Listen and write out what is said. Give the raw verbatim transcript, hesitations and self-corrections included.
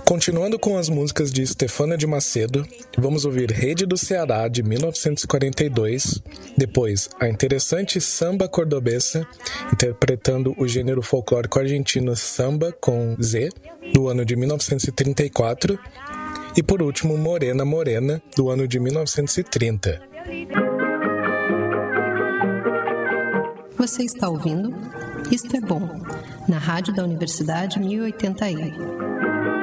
Continuando com as músicas de Stefana de Macedo, vamos ouvir Rede do Ceará, de mil novecentos e quarenta e dois, depois a interessante Samba Cordobesa, interpretando o gênero folclórico argentino Samba com Z, do ano de mil novecentos e trinta e quatro, e por último Morena Morena, do ano de mil novecentos e trinta. Você está ouvindo Isto é Bom, na rádio da Universidade mil e oitenta M.